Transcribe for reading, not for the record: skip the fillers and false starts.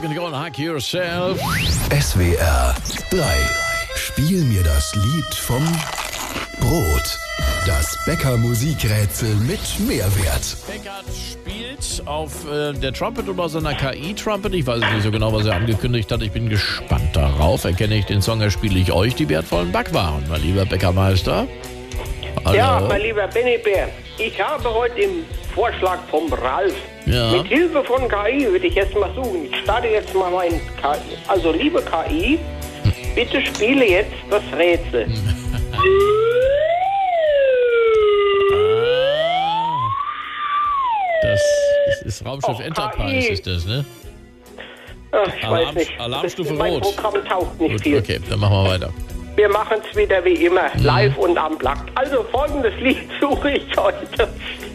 and Gonna Hug Yourself. SWR 3. Spiel mir das Lied vom Brot. Das Bäcker-Musikrätsel mit Mehrwert. Beckert spielt auf der Trumpet oder seiner KI-Trumpet. Ich weiß nicht so genau, was er angekündigt hat. Ich bin gespannt darauf. Erkenne ich den Song, erspiele ich euch die wertvollen Backwaren, mein lieber Bäckermeister. Hallo. Ja, mein lieber Benny Bär, ich habe heute den Vorschlag vom Ralf. Ja. Mit Hilfe von KI würde ich jetzt mal suchen. Ich starte jetzt mal mein KI. Also, liebe KI, bitte spiele jetzt das Rätsel. Das ist Raumschiff Enterprise, KI. ist das, ne? Ach, ich weiß nicht. Alarmstufe Mein Rot. Programm taugt nicht Gut, viel. okay, dann machen wir weiter. Wir machen es wieder wie immer, live und am Plug. Also folgendes Lied suche ich heute.